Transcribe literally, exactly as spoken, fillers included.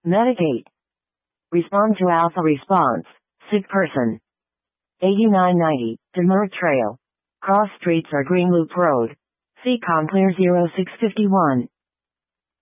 Medicate. Respond to alpha response. Sick person. eighty-nine ninety, Demurrage Trail. Cross streets are Green Loop Road. C C O M Clear zero six five one.